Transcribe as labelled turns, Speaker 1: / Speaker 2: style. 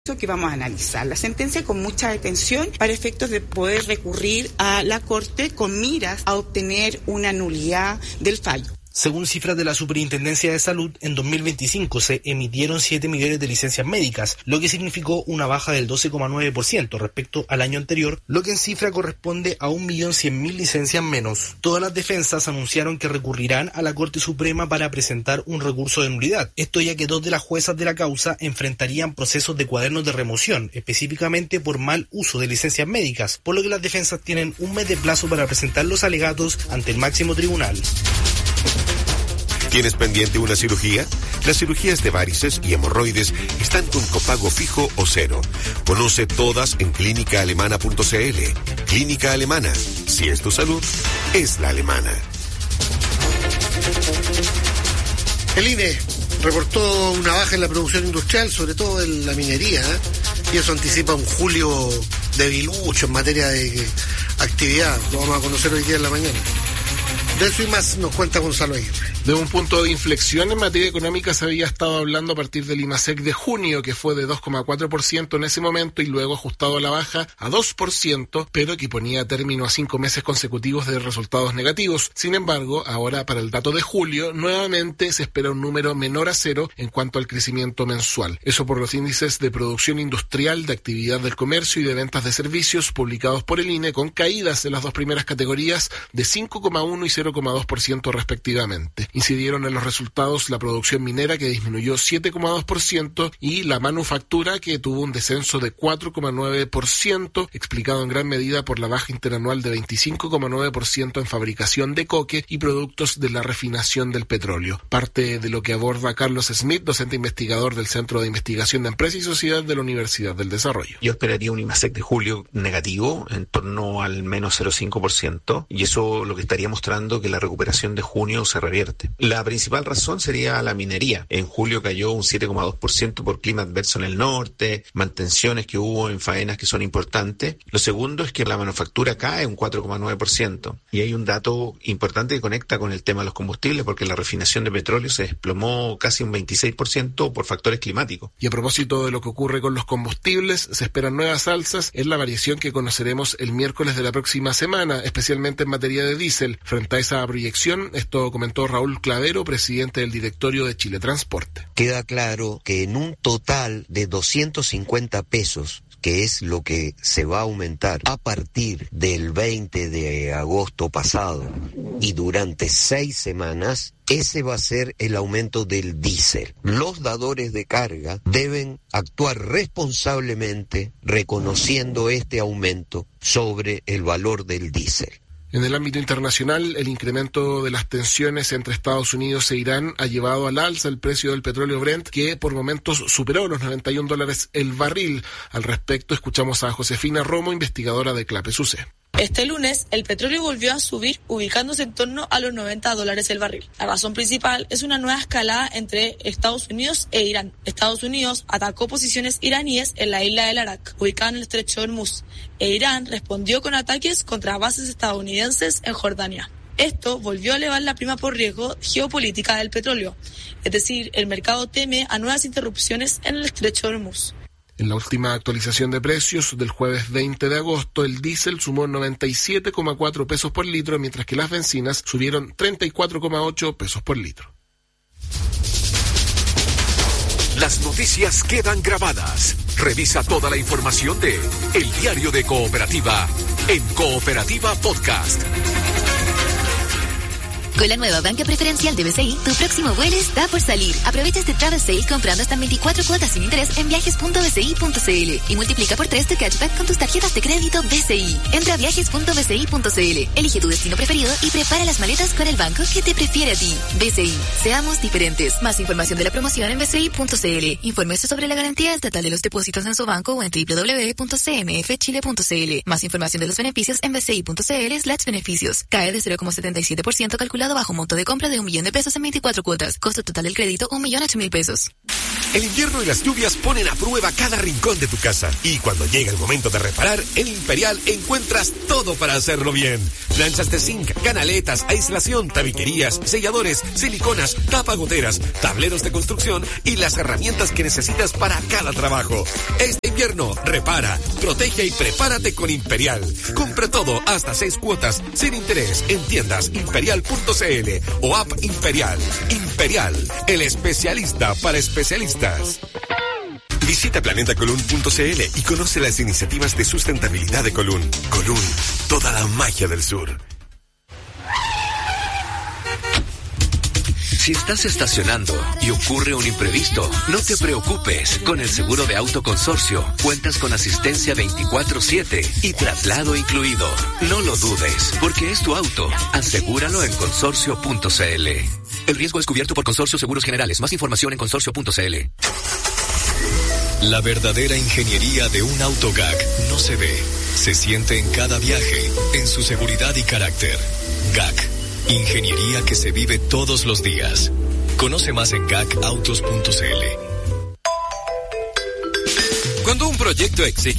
Speaker 1: que vamos a analizar la sentencia con mucha atención para efectos de poder recurrir a la Corte con miras a obtener una nulidad del fallo.
Speaker 2: Según cifras de la Superintendencia de Salud, en 2025 se emitieron 7 millones de licencias médicas, lo que significó una baja del 12,9% respecto al año anterior, lo que en cifra corresponde a 1.100.000 licencias menos. Todas las defensas anunciaron que recurrirán a la Corte Suprema para presentar un recurso de nulidad. Esto ya que 2 de las juezas de la causa enfrentarían procesos de cuadernos de remoción, específicamente por mal uso de licencias médicas, por lo que las defensas tienen un mes de plazo para presentar los alegatos ante el máximo tribunal.
Speaker 3: ¿Tienes pendiente una cirugía? Las cirugías de varices y hemorroides están con copago fijo o cero. Conoce todas en clínicaalemana.cl. Clínica Alemana. Si es tu salud, es la alemana.
Speaker 4: El INE reportó una baja en la producción industrial, sobre todo en la minería, y eso anticipa un julio debilucho en materia de actividad. Lo vamos a conocer hoy día en la mañana. De eso y más nos cuenta Gonzalo Aguirre.
Speaker 5: De un punto de inflexión en materia económica se había estado hablando a partir del IMASEC de junio, que fue de 2,4% en ese momento y luego ajustado a la baja a 2%, pero que ponía término a 5 meses consecutivos de resultados negativos. Sin embargo, ahora para el dato de julio, nuevamente se espera un número menor a cero en cuanto al crecimiento mensual. Eso por los índices de producción industrial, de actividad del comercio y de ventas de servicios publicados por el INE, con caídas en las dos primeras categorías de 5,1 y 0,2% respectivamente. Incidieron en los resultados la producción minera, que disminuyó 7,2%, y la manufactura, que tuvo un descenso de 4,9%, explicado en gran medida por la baja interanual de 25,9% en fabricación de coque y productos de la refinación del petróleo. Parte de lo que aborda Carlos Smith, docente investigador del Centro de Investigación de Empresa y Sociedad de la Universidad del Desarrollo.
Speaker 6: Yo esperaría un IMASEC de julio negativo, en torno al menos 0,5%, y eso lo que estaría mostrando que la recuperación de junio se revierte. La principal razón sería la minería. En julio cayó un 7,2% por clima adverso en el norte, mantenciones que hubo en faenas que son importantes. Lo segundo es que la manufactura cae un 4,9%. Y hay un dato importante que conecta con el tema de los combustibles, porque la refinación de petróleo se desplomó casi un 26% por factores climáticos.
Speaker 5: Y a propósito de lo que ocurre con los combustibles, se esperan nuevas alzas en la variación que conoceremos el miércoles de la próxima semana, especialmente en materia de diésel. Frente a esa proyección, esto comentó Raúl Clavero, presidente del directorio de Chile Transporte.
Speaker 7: Queda claro que en un total de 250 pesos, que es lo que se va a aumentar a partir del 20 de agosto pasado y durante 6 semanas, ese va a ser el aumento del diésel. Los dadores de carga deben actuar responsablemente reconociendo este aumento sobre el valor del diésel.
Speaker 5: En el ámbito internacional, el incremento de las tensiones entre Estados Unidos e Irán ha llevado al alza el precio del petróleo Brent, que por momentos superó los $91 el barril. Al respecto, escuchamos a Josefina Romo, investigadora de Clape SUCE.
Speaker 8: Este lunes, el petróleo volvió a subir, ubicándose en torno a los $90 el barril. La razón principal es una nueva escalada entre Estados Unidos e Irán. Estados Unidos atacó posiciones iraníes en la isla del Arak, ubicada en el estrecho de Hormuz, e Irán respondió con ataques contra bases estadounidenses en Jordania. Esto volvió a elevar la prima por riesgo geopolítica del petróleo, es decir, el mercado teme a nuevas interrupciones en el estrecho de Hormuz.
Speaker 5: En la última actualización de precios del jueves 20 de agosto, el diésel sumó 97,4 pesos por litro, mientras que las bencinas subieron 34,8 pesos por litro.
Speaker 3: Las noticias quedan grabadas. Revisa toda la información de El Diario de Cooperativa en Cooperativa Podcast.
Speaker 9: Con la nueva banca preferencial de BCI, tu próximo vuelo está por salir. Aprovecha este travel sale comprando hasta 24 cuotas sin interés en viajes.bci.cl y multiplica por 3 tu cashback con tus tarjetas de crédito BCI. Entra a viajes.bci.cl, elige tu destino preferido y prepara las maletas con el banco que te prefiere a ti. BCI, seamos diferentes. Más información de la promoción en bci.cl. Infórmese sobre la garantía estatal de los depósitos en su banco o en www.cmfchile.cl. Más información de los beneficios en bci.cl/beneficios. Cae de 0,77% calculado calculado bajo monto de compra de 1 millón de pesos en 24 cuotas. Costo total del crédito, 1.008.000 pesos.
Speaker 3: El invierno y las lluvias ponen a prueba cada rincón de tu casa. Y cuando llega el momento de reparar, en Imperial encuentras todo para hacerlo bien. Planchas de zinc, canaletas, aislación, tabiquerías, selladores, siliconas, tapagoteras, tableros de construcción y las herramientas que necesitas para cada trabajo. Este invierno, repara, protege y prepárate con Imperial. Compra todo hasta 6 cuotas sin interés en tiendas imperial.cl o app Imperial. Imperial, el especialista para especialistas. Visita planetacolun.cl y conoce las iniciativas de sustentabilidad de Colún. Colún, toda la magia del sur.
Speaker 10: Si estás estacionando y ocurre un imprevisto, no te preocupes. Con el seguro de auto consorcio, cuentas con asistencia 24/7 y traslado incluido. No lo dudes, porque es tu auto. Asegúralo en consorcio.cl. El riesgo es cubierto por Consorcio Seguros Generales. Más información en consorcio.cl.
Speaker 11: La verdadera ingeniería de un auto GAC no se ve, se siente en cada viaje, en su seguridad y carácter. GAC. Ingeniería que se vive todos los días. Conoce más en gacautos.cl.
Speaker 12: Cuando un proyecto exige